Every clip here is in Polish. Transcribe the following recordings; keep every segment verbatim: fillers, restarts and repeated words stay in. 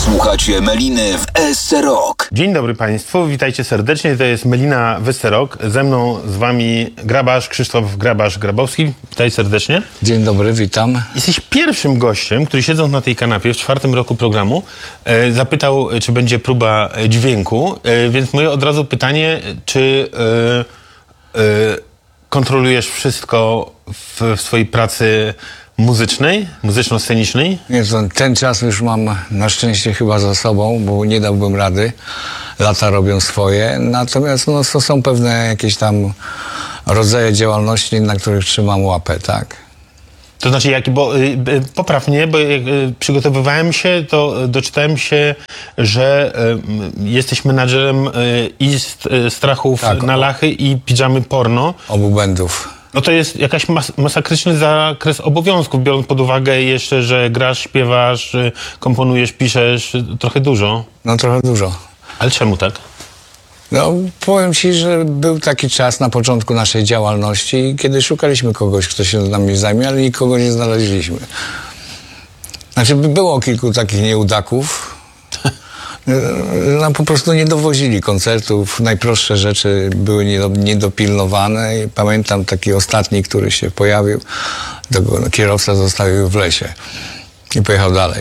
Słuchacie Meliny w S C Rock. Dzień dobry Państwu, witajcie serdecznie. To jest Melina w S C Rock. Ze mną, z Wami Grabarz, Krzysztof Grabarz-Grabowski. Witaj serdecznie. Dzień dobry, witam. Jesteś pierwszym gościem, który siedząc na tej kanapie w czwartym roku programu e, zapytał, czy będzie próba dźwięku. E, więc moje od razu pytanie, czy e, e, kontrolujesz wszystko w, w swojej pracy muzycznej, muzyczno-scenicznej? Nie, to ten czas już mam na szczęście chyba za sobą, bo nie dałbym rady. Lata robią swoje. Natomiast no, to są pewne jakieś tam rodzaje działalności, na których trzymam łapę, tak? To znaczy, jak, bo y, y, popraw mnie, bo jak y, przygotowywałem się, to y, doczytałem się, że y, jesteś menadżerem y, i st, y, strachów Tak, na o. lachy i pidżamy porno. Obu błędów. No to jest jakaś mas masakryczny zakres obowiązków, biorąc pod uwagę jeszcze, że grasz, śpiewasz, y, komponujesz, piszesz, y, trochę dużo. No trochę dużo. Ale czemu tak? No powiem ci, że był taki czas na początku naszej działalności, kiedy szukaliśmy kogoś, kto się nami zajmie, ale nikogo nie znaleźliśmy. Znaczy było kilku takich nieudaków. Nam po prostu nie dowozili koncertów, najprostsze rzeczy były niedopilnowane i pamiętam taki ostatni, który się pojawił, tego no, kierowca zostawił w lesie i pojechał dalej.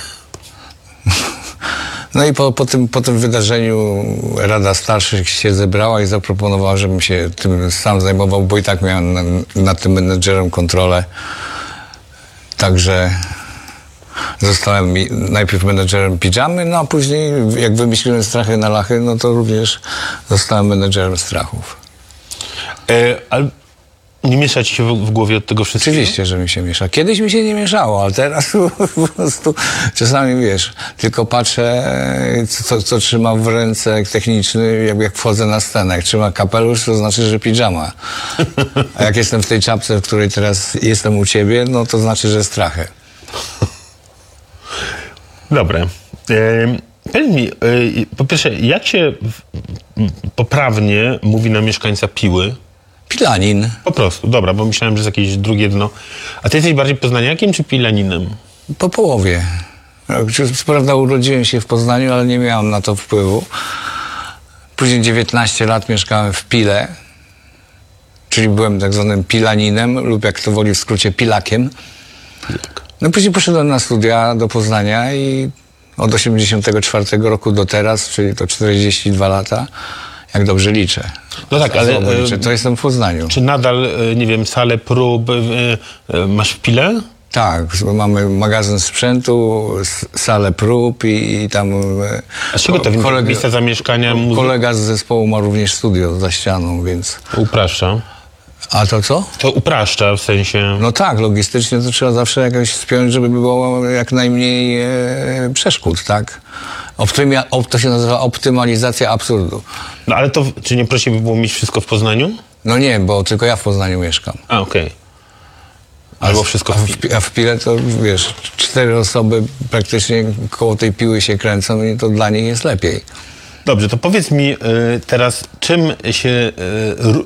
No i po, po, tym, po tym wydarzeniu Rada Starszych się zebrała i zaproponowała, żebym się tym sam zajmował, bo i tak miałem na, nad tym menedżerem kontrolę. Także zostałem najpierw menedżerem pidżamy, no a później jak wymyśliłem strachy na lachy, no to również zostałem menedżerem strachów. E, ale nie miesza ci się w, w głowie od tego wszystkiego? Oczywiście, że mi się miesza. Kiedyś mi się nie mieszało, ale teraz po prostu czasami, wiesz, tylko patrzę, co, co trzyma w ręce techniczny, jak, jak wchodzę na scenę. Jak trzyma kapelusz, to znaczy, że pidżama. A jak jestem w tej czapce, w której teraz jestem u ciebie, no to znaczy, że strachy. Dobre. E, powiedz mi, e, po pierwsze, jak się w, poprawnie mówi na mieszkańca Piły? Pilanin. Po prostu, dobra, bo myślałem, że jest jakieś drugie dno. A ty jesteś bardziej poznaniakiem czy pilaninem? Po połowie. Co prawda urodziłem się w Poznaniu, ale nie miałem na to wpływu. Później dziewiętnaście lat mieszkałem w Pile, czyli byłem tak zwanym pilaninem lub jak to woli w skrócie pilakiem. Jak? No później poszedłem na studia do Poznania i od osiemdziesiątego czwartego roku do teraz, czyli to czterdzieści dwa lata, jak dobrze liczę. No tak, ale Słowo liczę, to jestem w Poznaniu. czy nadal, e, nie wiem, salę prób e, e, masz w Pile? Tak, mamy magazyn sprzętu, s- salę prób i, i tam... e, A z czego to wynika? kolega, Miejsca zamieszkania? Muzy- kolega z zespołu ma również studio za ścianą, więc... upraszcza. A to co? To upraszcza w sensie... No tak, logistycznie to trzeba zawsze jakoś spiąć, żeby było jak najmniej e, przeszkód, tak? Optymia, op, to się nazywa optymalizacja absurdu. No ale to, czy nie prościej by było mieć wszystko w Poznaniu? No nie, bo tylko ja w Poznaniu mieszkam. A, okej. Albo wszystko A w w, Pile. a w Pile to, wiesz, cztery osoby praktycznie koło tej piły się kręcą i to dla nich jest lepiej. Dobrze, to powiedz mi y, teraz, czym się y, r-